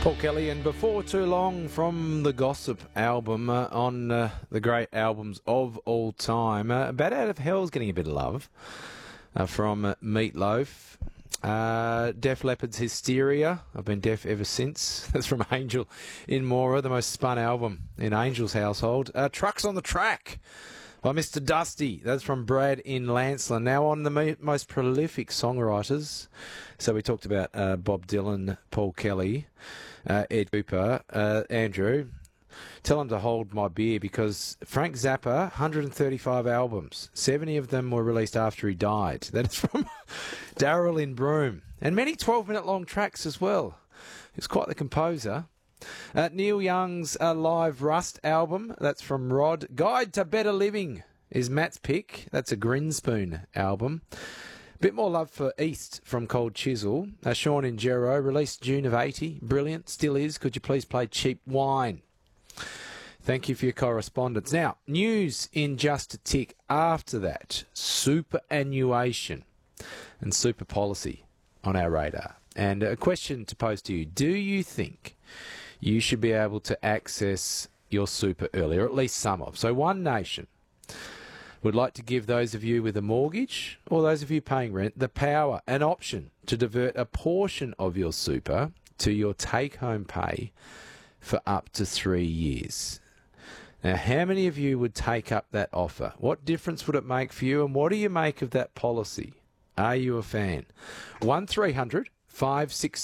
Paul Kelly, and before too long from the Gossip album on the great albums of all time. Bat Out of Hell's getting a bit of love from Meatloaf. Def Leppard's Hysteria. I've been deaf ever since. That's from Angel in Mora, the most spun album in Angel's household. Trucks on the Track by Mr. Dusty. That's from Brad in Lancelin. Now on the most prolific songwriters. So we talked about Bob Dylan, Paul Kelly, Ed Cooper, Andrew. Tell him to hold my beer because Frank Zappa, 135 albums. 70 of them were released after he died. That is from Darryl in Broome. And many 12-minute long tracks as well. He's quite the composer. Neil Young's live Rust album, that's from Rod. Guide to Better Living is Matt's pick. That's a Grinspoon album. Bit more love for East from Cold Chisel. Sean in Gero, released June of 80. Brilliant, still is. Could you please play Cheap Wine? Thank you for your correspondence. Now, news in just a tick after that. Superannuation and super policy on our radar. And a question to pose to you. Do you think you should be able to access your super early, or at least some of? So One Nation would like to give those of you with a mortgage or those of you paying rent the power, an option to divert a portion of your super to your take-home pay for up to 3 years. Now, how many of you would take up that offer? What difference would it make for you, and what do you make of that policy? Are you a fan? 1300 567